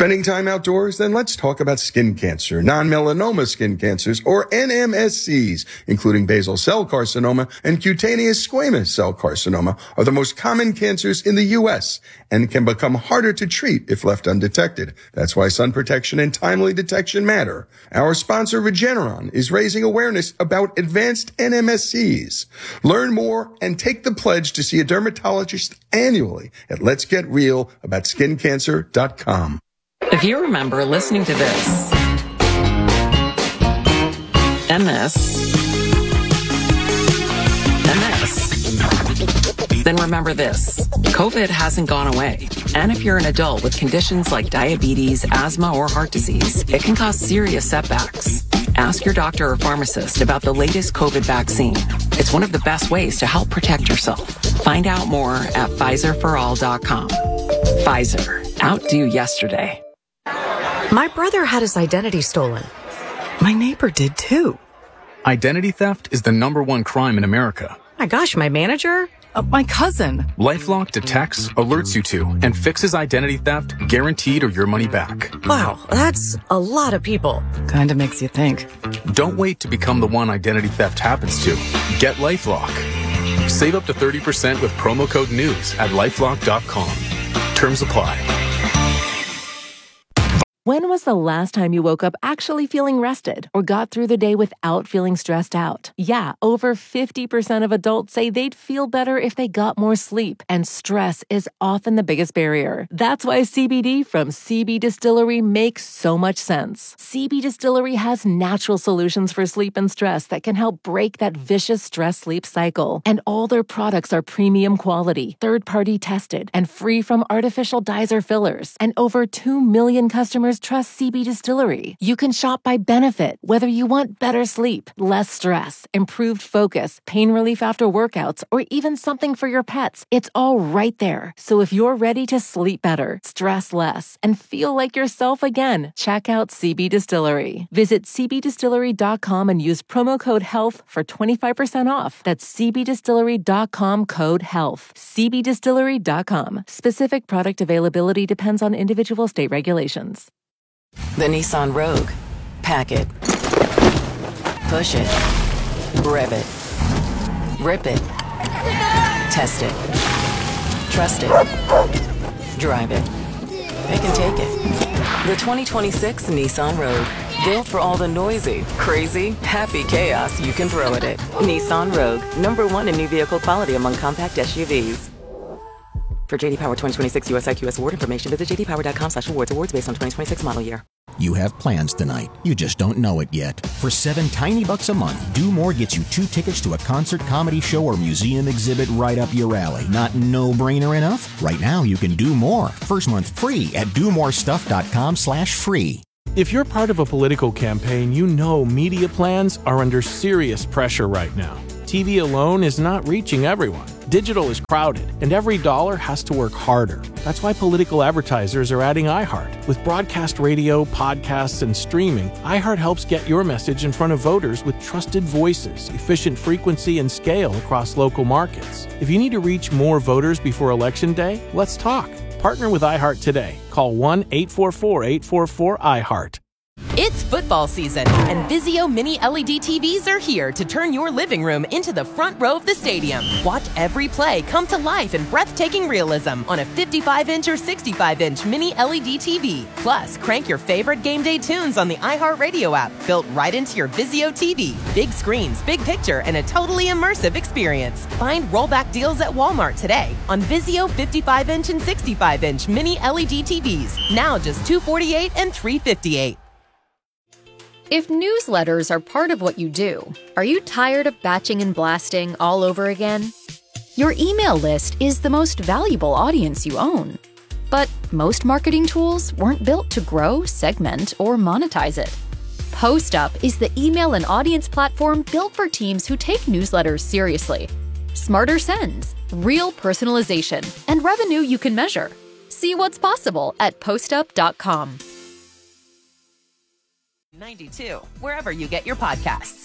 Spending time outdoors? Then let's talk about skin cancer. Non-melanoma skin cancers, or NMSCs, including basal cell carcinoma and cutaneous squamous cell carcinoma, are the most common cancers in the U.S. and can become harder to treat if left undetected. That's why sun protection and timely detection matter. Our sponsor, Regeneron, is raising awareness about advanced NMSCs. Learn more and take the pledge to see a dermatologist annually at letsgetrealaboutSkinCancer.com. If you remember listening to this and this and this, then remember this. COVID hasn't gone away. And if you're an adult with conditions like diabetes, asthma, or heart disease, it can cause serious setbacks. Ask your doctor or pharmacist about the latest COVID vaccine. It's one of the best ways to help protect yourself. Find out more at PfizerForAll.com. Pfizer. Outdo yesterday. My brother had his identity stolen. My neighbor did too. Identity theft is the #1 crime in America. My gosh, my manager? My cousin. LifeLock detects, alerts you to, and fixes identity theft, guaranteed or your money back. Wow, that's a lot of people. Kinda makes you think. Don't wait to become the one identity theft happens to. Get LifeLock. Save up to 30% with promo code NEWS at LifeLock.com. Terms apply. When was the last time you woke up actually feeling rested or got through the day without feeling stressed out? Yeah, over 50% of adults say they'd feel better if they got more sleep, and stress is often the biggest barrier. That's why CBD from CB Distillery makes so much sense. CB Distillery has natural solutions for sleep and stress that can help break that vicious stress-sleep cycle. And all their products are premium quality, third-party tested, and free from artificial dyes or fillers. And over 2 million customers trust CB Distillery. You can shop by benefit, whether you want better sleep, less stress, improved focus, pain relief after workouts, or even something for your pets. It's all right there. So if you're ready to sleep better, stress less, and feel like yourself again, check out CB Distillery. Visit cbdistillery.com and use promo code HEALTH for 25% off. That's cbdistillery.com, code HEALTH. cbdistillery.com. Specific product availability depends on individual state regulations. The Nissan Rogue. Pack it. Push it. Rev it. Rip it. Test it. Trust it. Drive it. It can take it. The 2026 Nissan Rogue. Built for all the noisy, crazy, happy chaos you can throw at it. Nissan Rogue. #1 in new vehicle quality among compact SUVs. For JD Power 2026 US IQS award information, visit jdpower.com/awards. Awards based on 2026 model year. You have plans tonight. You just don't know it yet. For $7 tiny bucks a month, Do More gets you 2 tickets to a concert, comedy show, or museum exhibit right up your alley. Not no-brainer enough? Right now, you can do more. First month free at domorestuff.com/free. If you're part of a political campaign, you know media plans are under serious pressure right now. TV alone is not reaching everyone. Digital is crowded, and every dollar has to work harder. That's why political advertisers are adding iHeart. With broadcast radio, podcasts, and streaming, iHeart helps get your message in front of voters with trusted voices, efficient frequency, and scale across local markets. If you need to reach more voters before Election Day, let's talk. Partner with iHeart today. Call 1-844-844-iHeart. It's football season, and Vizio Mini LED TVs are here to turn your living room into the front row of the stadium. Watch every play come to life in breathtaking realism on a 55-inch or 65-inch Mini LED TV. Plus, crank your favorite game day tunes on the iHeartRadio app, built right into your Vizio TV. Big screens, big picture, and a totally immersive experience. Find rollback deals at Walmart today on Vizio 55-inch and 65-inch Mini LED TVs. Now just $248 and $358. If newsletters are part of what you do, are you tired of batching and blasting all over again? Your email list is the most valuable audience you own. But most marketing tools weren't built to grow, segment, or monetize it. PostUp is the email and audience platform built for teams who take newsletters seriously. Smarter sends, real personalization, and revenue you can measure. See what's possible at postup.com. 92, wherever you get your podcasts.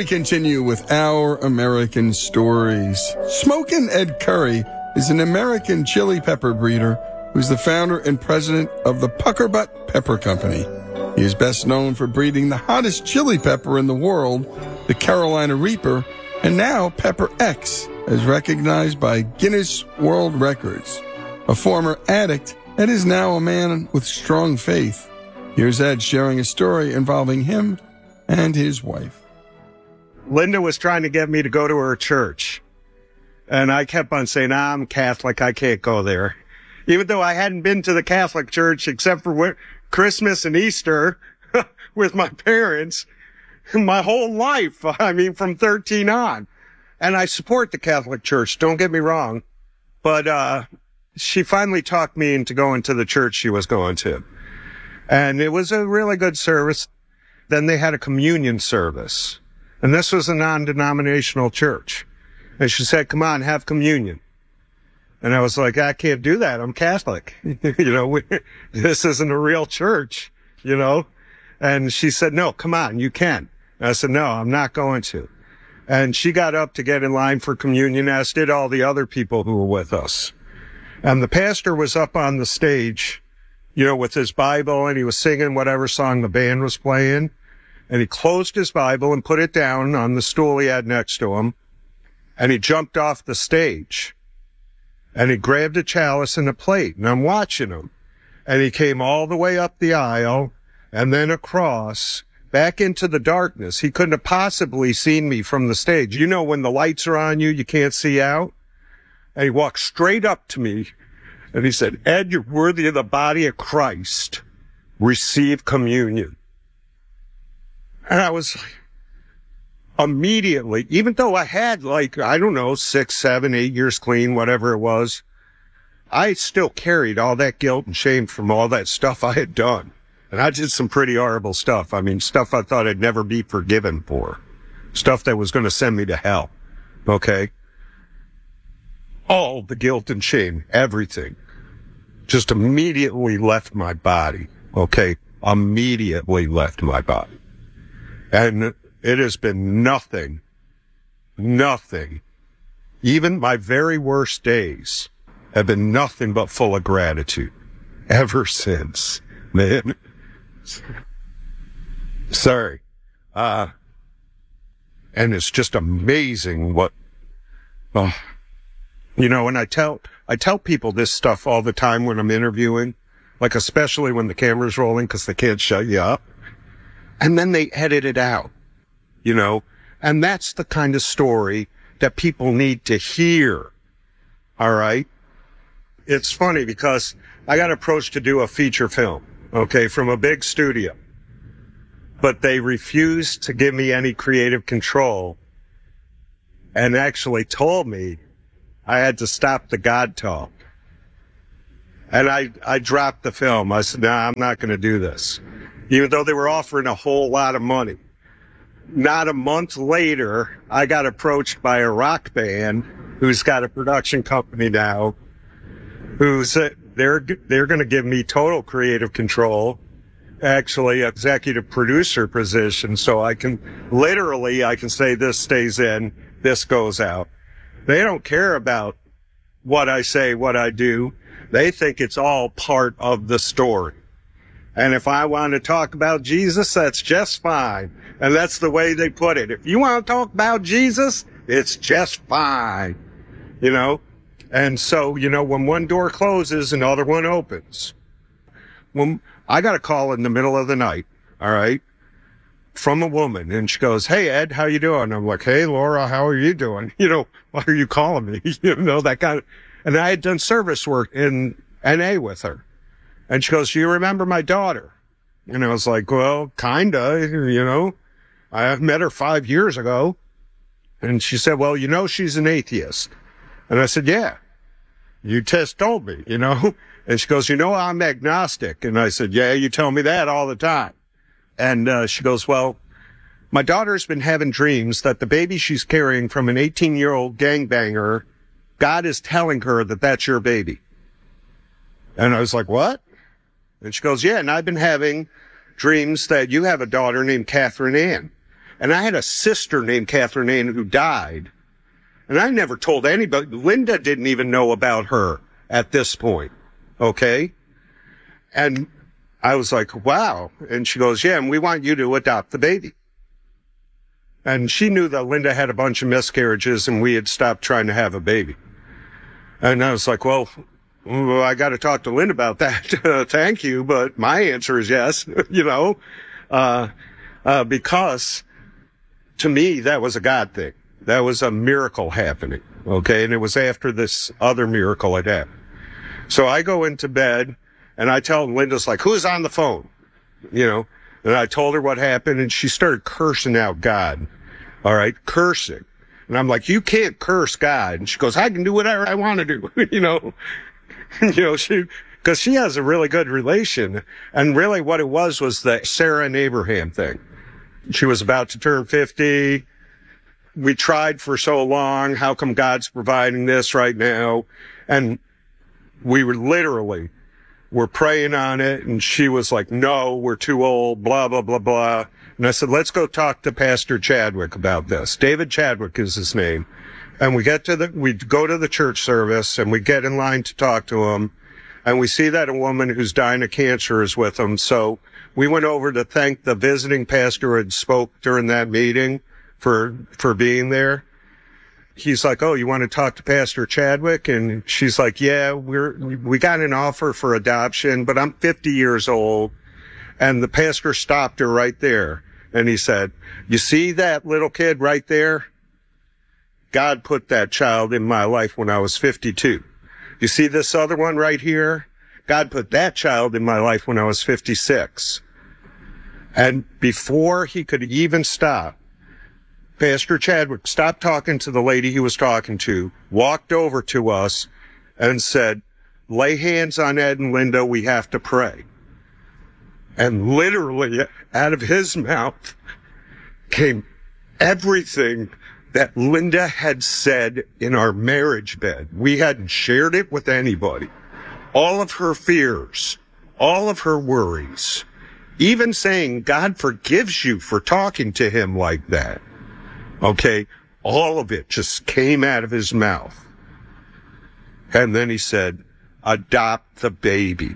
we continue with Our American Stories. Smokin' Ed Curry is an American chili pepper breeder who's the founder and president of the Puckerbutt Pepper Company. He is best known for breeding the hottest chili pepper in the world, the Carolina Reaper, and now Pepper X, as recognized by Guinness World Records. A former addict, Ed is now a man with strong faith. Here's Ed sharing a story involving him and his wife. Linda was trying to get me to go to her church. And I kept on saying, I'm Catholic, I can't go there. Even though I hadn't been to the Catholic church except for Christmas and Easter with my parents my whole life. I mean, from 13 on. And I support the Catholic Church, don't get me wrong. But she finally talked me into going to the church she was going to. And it was a really good service. Then they had a communion service. And this was a non-denominational church. And she said, come on, have communion. And I was like, I can't do that. I'm Catholic. This isn't a real church, And she said, no, come on, you can. And I said, no, I'm not going to. And she got up to get in line for communion, as did all the other people who were with us. And the pastor was up on the stage, with his Bible, and he was singing whatever song the band was playing. And he closed his Bible and put it down on the stool he had next to him. And he jumped off the stage. And he grabbed a chalice and a plate. And I'm watching him. And he came all the way up the aisle and then across back into the darkness. He couldn't have possibly seen me from the stage. When the lights are on you, you can't see out. And he walked straight up to me and he said, Ed, you're worthy of the body of Christ. Receive communion. And I was like, immediately, even though I had 6, 7, 8 years clean, whatever it was, I still carried all that guilt and shame from all that stuff I had done. And I did some pretty horrible stuff. I mean, stuff I thought I'd never be forgiven for. Stuff that was going to send me to hell. Okay? All the guilt and shame, everything, just immediately left my body. Okay? Immediately left my body. And it has been nothing. Even my very worst days have been nothing but full of gratitude ever since, man. Sorry. And it's just amazing what, and I tell people this stuff all the time when I'm interviewing, like especially when the camera's rolling because they can't shut you up. And then they edit it out, and that's the kind of story that people need to hear. All right. It's funny because I got approached to do a feature film, from a big studio, but they refused to give me any creative control and actually told me I had to stop the God talk. And I dropped the film. I said, I'm not going to do this. Even though they were offering a whole lot of money. Not a month later, I got approached by a rock band who's got a production company now, who's they're going to give me total creative control, actually executive producer position, so I can say this stays in, this goes out. They don't care about what I say, what I do. They think it's all part of the story. And if I want to talk about Jesus, that's just fine. And that's the way they put it. If you want to talk about Jesus, it's just fine. And so, when one door closes, another one opens. When I got a call in the middle of the night, all right, from a woman, and she goes, hey, Ed, how you doing? I'm like, hey, Laura, how are you doing? Why are you calling me? That kind of, and I had done service work in NA with her. And she goes, do you remember my daughter? And I was like, well, kinda, I met her 5 years ago. And she said, well, she's an atheist. And I said, yeah, you just told me, And she goes, I'm agnostic. And I said, yeah, you tell me that all the time. And she goes, well, my daughter's been having dreams that the baby she's carrying from an 18-year-old gangbanger, God is telling her that that's your baby. And I was like, what? And she goes, yeah, and I've been having dreams that you have a daughter named Catherine Ann. And I had a sister named Catherine Ann who died. And I never told anybody. Linda didn't even know about her at this point. Okay? And I was like, wow. And she goes, yeah, and we want you to adopt the baby. And she knew that Linda had a bunch of miscarriages and we had stopped trying to have a baby. And I was like, well, I got to talk to Linda about that. Thank you. But my answer is yes, because to me, that was a God thing. That was a miracle happening. Okay. And it was after this other miracle had happened. So I go into bed and I tell Linda's like, who's on the phone? And I told her what happened and she started cursing out God. All right. Cursing. And I'm like, you can't curse God. And she goes, I can do whatever I want to do. Because she has a really good relation. And really what it was the Sarah and Abraham thing. She was about to turn 50. We tried for so long. How come God's providing this right now? And we were praying on it. And she was like, no, we're too old, blah, blah, blah, blah. And I said, let's go talk to Pastor Chadwick about this. David Chadwick is his name. And we go to the church service and we get in line to talk to him. And we see that a woman who's dying of cancer is with him. So we went over to thank the visiting pastor who had spoke during that meeting for being there. He's like, oh, you want to talk to Pastor Chadwick? And she's like, yeah, we got an offer for adoption, but I'm 50 years old. And the pastor stopped her right there. And he said, you see that little kid right there? God put that child in my life when I was 52. You see this other one right here? God put that child in my life when I was 56. And before he could even stop, Pastor Chadwick stopped talking to the lady he was talking to, walked over to us and said, lay hands on Ed and Linda, we have to pray. And literally out of his mouth came everything that Linda had said in our marriage bed. We hadn't shared it with anybody. All of her fears, all of her worries, even saying God forgives you for talking to him like that. Okay, all of it just came out of his mouth. And then he said, adopt the baby.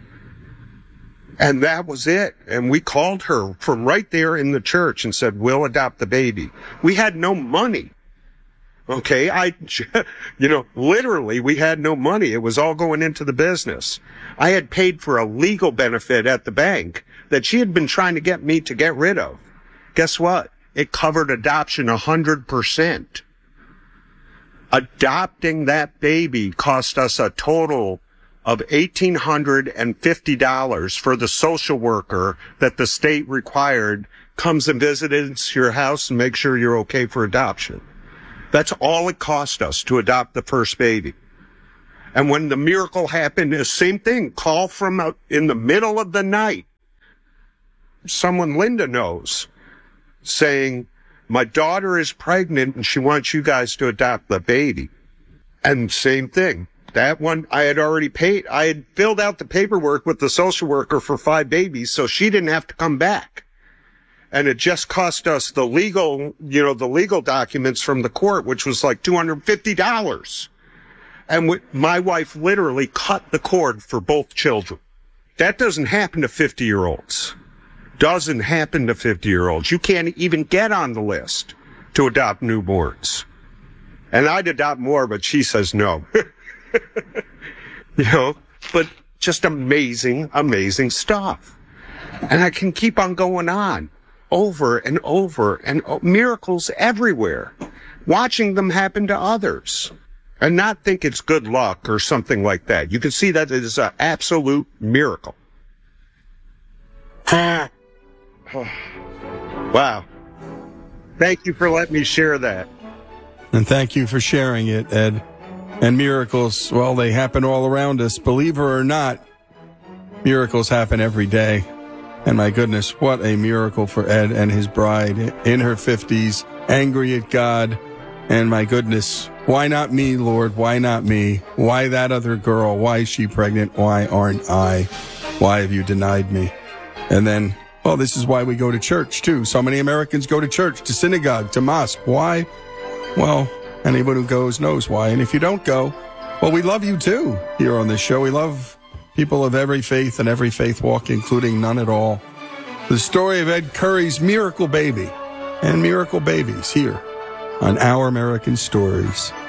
And that was it. And we called her from right there in the church and said, we'll adopt the baby. We had no money. Okay. Literally we had no money. It was all going into the business. I had paid for a legal benefit at the bank that she had been trying to get me to get rid of. Guess what? It covered adoption 100%. Adopting that baby cost us a total of $1,850 for the social worker that the state required comes and visits your house and makes sure you're okay for adoption. That's all it cost us to adopt the first baby. And when the miracle happened, the same thing, call from in the middle of the night. Someone Linda knows saying, my daughter is pregnant and she wants you guys to adopt the baby. And same thing. That one, I had already paid. I had filled out the paperwork with the social worker for 5 babies, so she didn't have to come back. And it just cost us the legal documents from the court, which was like $250. And my wife literally cut the cord for both children. That doesn't happen to 50-year-olds. Doesn't happen to 50-year-olds. You can't even get on the list to adopt newborns. And I'd adopt more, but she says no. But just amazing, amazing stuff. And I can keep on going on over and over and miracles everywhere, watching them happen to others and not think it's good luck or something like that. You can see that it is an absolute miracle. Wow. Thank you for letting me share that. And thank you for sharing it, Ed. And miracles, well, they happen all around us. Believe it or not, miracles happen every day. And my goodness, what a miracle for Ed and his bride in her 50s, angry at God. And my goodness, why not me, Lord? Why not me? Why that other girl? Why is she pregnant? Why aren't I? Why have you denied me? And then Well, this is why we go to church, too. So many Americans go to church, to synagogue, to mosque. Why? Well, anyone who goes knows why. And if you don't go, well, we love you, too, here on this show. We love people of every faith and every faith walk, including none at all. The story of Ed Curry's miracle baby and miracle babies here on Our American Stories.